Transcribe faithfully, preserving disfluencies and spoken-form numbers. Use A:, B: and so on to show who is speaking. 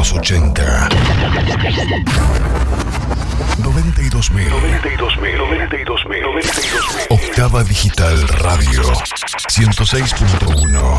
A: los ochenta. noventa y dos mil. noventa y dos mil. noventa y dos mil. noventa y dos mil. Octava Digital Radio ciento seis punto uno.